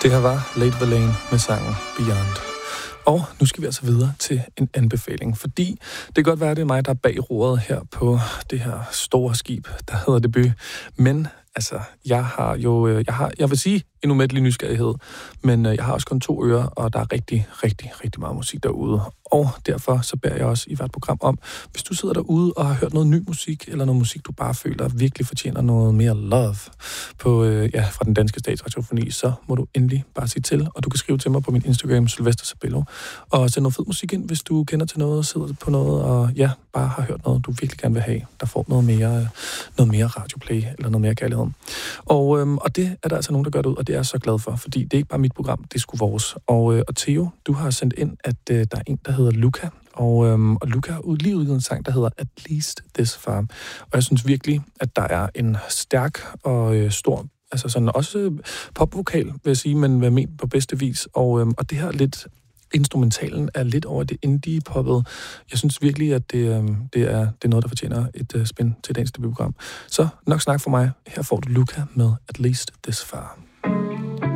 Det her var Late Verlaine med sangen Beyond. Og nu skal vi altså videre til en anbefaling, fordi det kan godt være, at det er mig, der er bag roret her på det her store skib, der hedder Debut. Men altså, jeg vil sige en umættelig nysgerrighed, men jeg har også kun 2 ører, og der er rigtig, rigtig, rigtig meget musik derude. Og derfor så beder jeg også i hvert program om, hvis du sidder derude og har hørt noget ny musik, eller noget musik, du bare føler virkelig fortjener noget mere love på, fra den danske statsradiofoni, så må du endelig bare sige til, og du kan skrive til mig på min Instagram, Sylvester Sabello, og sende noget fed musik ind, hvis du kender til noget, sidder på noget, og bare har hørt noget, du virkelig gerne vil have, der får noget mere radioplay, eller noget mere kærlighed. Og det er der altså nogen, der gør det ud, og det er jeg så glad for, fordi det er ikke bare mit program, det er sgu vores. Og Theo, du har sendt ind, at der er en, der hedder Luca, og Luca har lige udgivet en sang, der hedder At Least This Far. Og jeg synes virkelig, at der er en stærk og stor, altså sådan også popvokal, vil jeg sige, men ment på bedste vis. Og det her lidt instrumentalen er lidt over det indie-poppet. Jeg synes virkelig, at det er noget, der fortjener et spin til dagens debutprogram. Så nok snak for mig. Her får du Luca med At Least This Far.